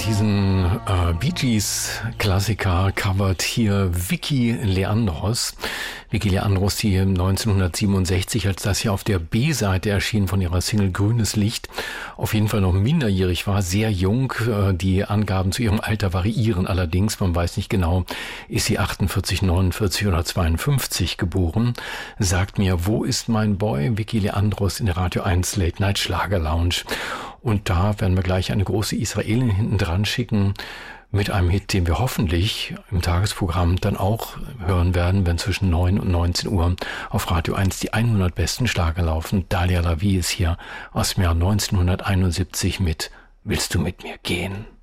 Diesen Bee Gees Klassiker covert hier Vicky Leandros. Vicky Leandros, die 1967, als das hier auf der B-Seite erschien von ihrer Single Grünes Licht, auf jeden Fall noch minderjährig war, sehr jung. Die Angaben zu ihrem Alter variieren allerdings. Man weiß nicht genau, ist sie 48, 49 oder 52 geboren. Sagt mir, wo ist mein Boy? Vicky Leandros in der Radio 1 Late Night Schlager Lounge. Und da werden wir gleich eine große Israelin hinten dran schicken mit einem Hit, den wir hoffentlich im Tagesprogramm dann auch hören werden, wenn zwischen 9 und 19 Uhr auf Radio 1 die 100 besten Schlager laufen. Dalia Lavi ist hier aus dem Jahr 1971 mit Willst du mit mir gehen?